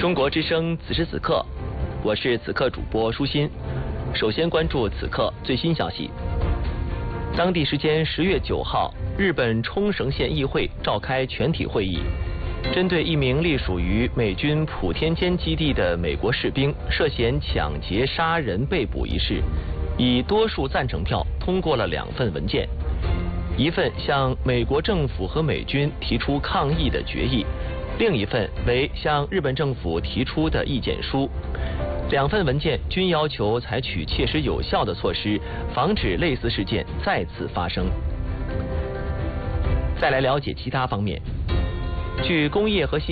中国之声此时此刻，我是此刻主播舒心。首先关注此刻最新消息。当地时间10月9号，日本冲绳县议会召开全体会议，针对一名隶属于美军普天间基地的美国士兵涉嫌抢劫杀人被捕一事，以多数赞成票通过了2份文件，一份向美国政府和美军提出抗议的决议，另一份为向日本政府提出的意见书。2份文件均要求采取切实有效的措施，防止类似事件再次发生。再来了解其他方面，据工业和信